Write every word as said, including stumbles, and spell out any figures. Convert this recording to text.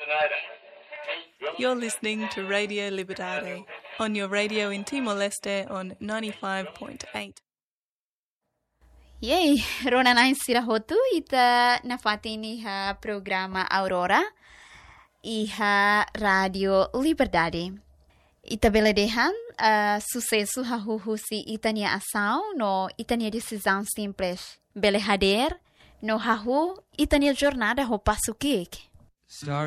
You're listening to Radio Libertad on your radio in Timor-Leste on ninety-five point eight. Yay, Rona na sira hotu ita nafatini ha programa Aurora iha Radio Liberdade. Ita beledehan uh, sucesso hahuhusi itania ação no itania decisão simples. Bele hader no hahu itania jornada ho passo kik.